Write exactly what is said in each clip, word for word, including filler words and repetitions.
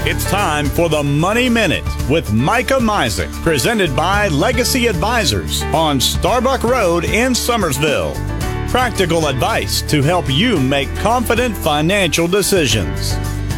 It's time for the Money Minute with Micah Misek, presented by Legacy Advisors on Starbuck Road in Summersville. Practical advice to help you make confident financial decisions.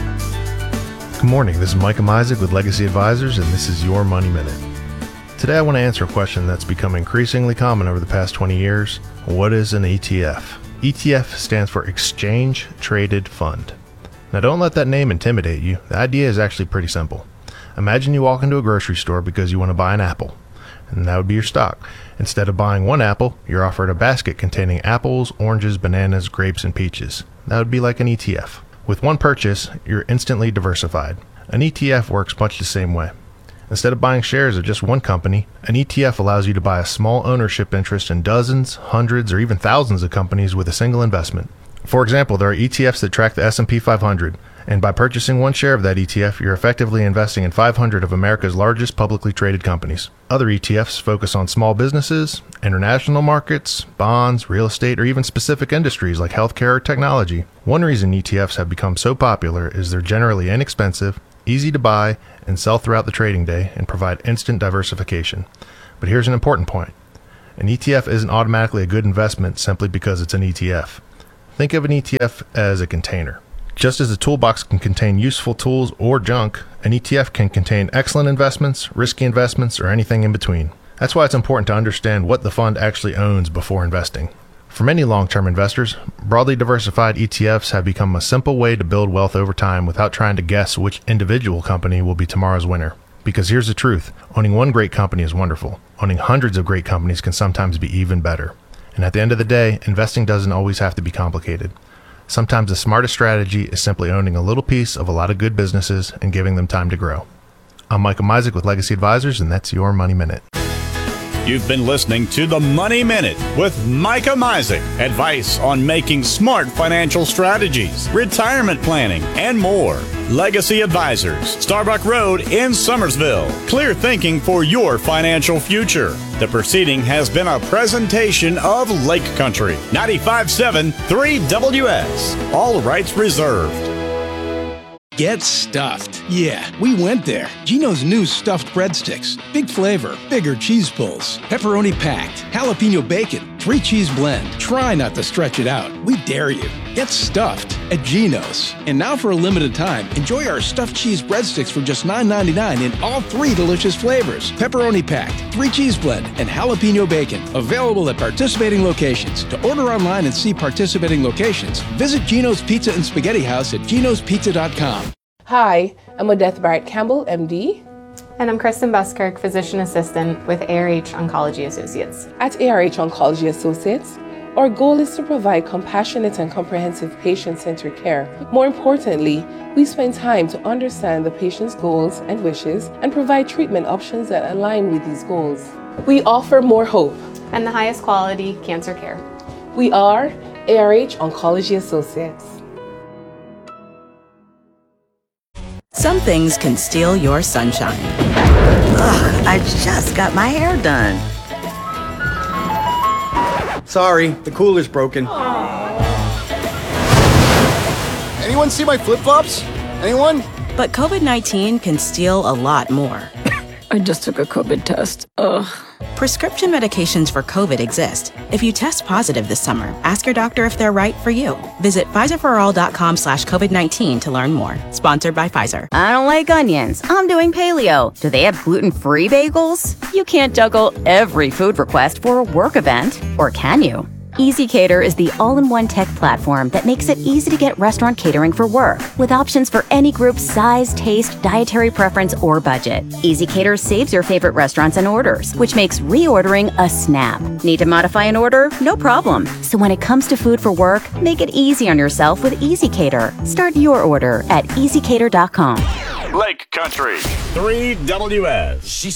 Good morning, this is Micah Misek with Legacy Advisors, and this is your Money Minute. Today I want to answer a question that's become increasingly common over the past twenty years. What is an E T F? E T F stands for Exchange Traded Fund. Now don't let that name intimidate you. The idea is actually pretty simple. Imagine you walk into a grocery store because you want to buy an apple, and that would be your stock. Instead of buying one apple, you're offered a basket containing apples, oranges, bananas, grapes, and peaches. That would be like an E T F. With one purchase, you're instantly diversified. An E T F works much the same way. Instead of buying shares of just one company, an E T F allows you to buy a small ownership interest in dozens, hundreds, or even thousands of companies with a single investment. For example, there are E T Fs that track the S and P five hundred, and by purchasing one share of that E T F, you're effectively investing in five hundred of America's largest publicly traded companies. Other E T Fs focus on small businesses, international markets, bonds, real estate, or even specific industries like healthcare or technology. One reason E T Fs have become so popular is they're generally inexpensive, easy to buy, and sell throughout the trading day and provide instant diversification. But here's an important point. An E T F isn't automatically a good investment simply because it's an E T F. Think of an E T F as a container. Just as a toolbox can contain useful tools or junk, an E T F can contain excellent investments, risky investments, or anything in between. That's why it's important to understand what the fund actually owns before investing. For many long-term investors, broadly diversified E T Fs have become a simple way to build wealth over time without trying to guess which individual company will be tomorrow's winner. Because here's the truth, owning one great company is wonderful. Owning hundreds of great companies can sometimes be even better. And at the end of the day, investing doesn't always have to be complicated. Sometimes the smartest strategy is simply owning a little piece of a lot of good businesses and giving them time to grow. I'm Micah Misek with Legacy Advisors, and that's your Money Minute. You've been listening to the Money Minute with Micah Misek. Advice on making smart financial strategies, retirement planning, and more. Legacy Advisors, Starbuck Road in Summersville. Clear thinking for your financial future. The proceeding has been a presentation of Lake Country. ninety-five point seven three W S. All rights reserved. Get stuffed. Yeah, we went there. Geno's new stuffed breadsticks. Big flavor, bigger cheese pulls, pepperoni packed, jalapeno bacon, three cheese blend. Try not to stretch it out. We dare you. Get stuffed at Geno's. And now for a limited time, enjoy our stuffed cheese breadsticks for just nine ninety-nine in all three delicious flavors. Pepperoni packed, three cheese blend, and jalapeno bacon. Available at participating locations. To order online and see participating locations, visit Geno's Pizza and Spaghetti House at genos pizza dot com. Hi, I'm Odette Barrett Campbell, M D. And I'm Kristen Buskirk, Physician Assistant with A R H Oncology Associates. At A R H Oncology Associates, our goal is to provide compassionate and comprehensive patient-centered care. More importantly, we spend time to understand the patient's goals and wishes and provide treatment options that align with these goals. We offer more hope and the highest quality cancer care. We are A R H Oncology Associates. Some things can steal your sunshine. Ugh, I just got my hair done. Sorry, the cooler's broken. Anyone see my flip-flops? Anyone? But COVID nineteen can steal a lot more. I just took a COVID test. Ugh. Prescription medications for COVID exist. If you test positive this summer, ask your doctor if they're right for you. Visit Pfizer for all dot com slash COVID nineteen to learn more. Sponsored by Pfizer. I don't like onions. I'm doing paleo. Do they have gluten-free bagels? You can't juggle every food request for a work event, or can you? EasyCater is the all-in-one tech platform that makes it easy to get restaurant catering for work, with options for any group's size, taste, dietary preference, or budget. EasyCater saves your favorite restaurants and orders, which makes reordering a snap. Need to modify an order? No problem. So when it comes to food for work, make it easy on yourself with EasyCater. Start your order at easy cater dot com. Lake Country, three W S.